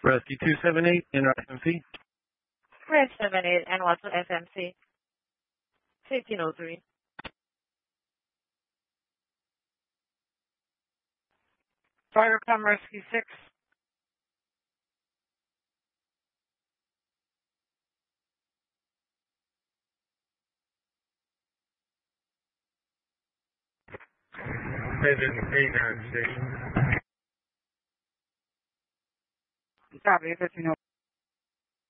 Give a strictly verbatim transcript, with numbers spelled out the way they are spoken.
Rescue two seven eight, N R S M C. Red seven eight, N Y to S M C. fifteen oh three. Firecom Rescue six. seven eight nine six. Copy, fifteen oh three.